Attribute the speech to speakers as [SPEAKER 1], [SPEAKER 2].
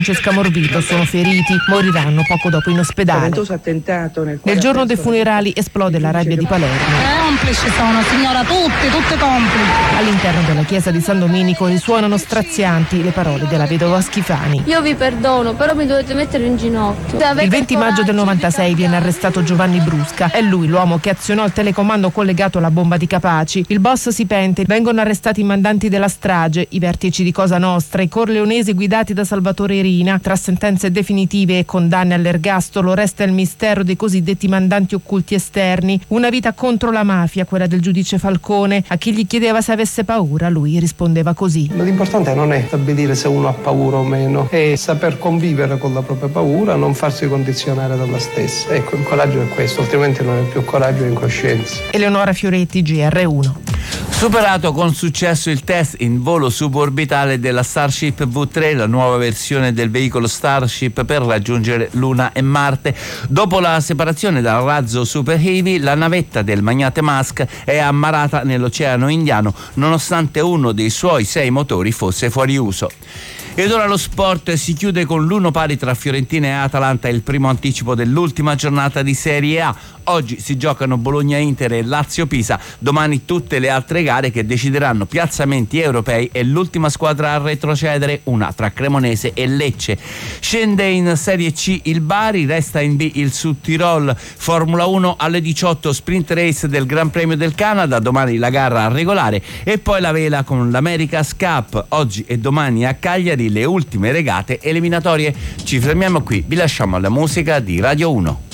[SPEAKER 1] Francesca Morvito sono feriti, moriranno poco dopo in ospedale. Nel giorno dei funerali esplode la rabbia di Palermo.
[SPEAKER 2] Complici sono, signora, tutte complici.
[SPEAKER 1] All'interno della chiesa di San Domenico risuonano strazianti le parole della vedova Schifani.
[SPEAKER 3] Io vi perdono, però mi dovete mettere in ginocchio.
[SPEAKER 1] Il 20 maggio del 96 viene arrestato Giovanni Brusca. È lui l'uomo che azionò il telecomando collegato alla bomba di Capaci. Il boss si pente, vengono arrestati i mandanti della strage, i vertici di Cosa Nostra, i corleonesi guidati da Salvatore Rina. Tra sentenze definitive e condanne all'ergastolo resta il mistero dei cosiddetti mandanti occulti esterni. Una vita contro la mafia, quella del giudice Falcone. A chi gli chiedeva se avesse paura, lui rispondeva così:
[SPEAKER 4] l'importante non è stabilire se uno ha paura o meno, è saper convivere con la propria paura, non farsi condizionare dalla stessa. Ecco, il coraggio è questo, altrimenti non è più coraggio, è incoscienza.
[SPEAKER 1] Eleonora Fioretti, GR1.
[SPEAKER 5] Superato con successo il test in volo suborbitale della Starship V3, la nuova versione del veicolo Starship per raggiungere Luna e Marte. Dopo la separazione dal razzo Super Heavy, la navetta del magnate Musk è ammarrata nell'Oceano Indiano, nonostante uno dei suoi 6 motori fosse fuori uso. Ed ora lo sport si chiude con l'1 pari tra Fiorentina e Atalanta, il primo anticipo dell'ultima giornata di Serie A. Oggi si giocano Bologna-Inter e Lazio-Pisa, domani tutte le altre gare che decideranno piazzamenti europei e l'ultima squadra a retrocedere, una tra Cremonese e Lecce. Scende in Serie C il Bari, resta in B il Sud Tirol. Formula 1 alle 18, sprint race del Gran Premio del Canada, domani la gara regolare e poi la vela con l'America's Cup. Oggi e domani a Cagliari le ultime regate eliminatorie. Ci fermiamo qui, vi lasciamo alla musica di Radio 1.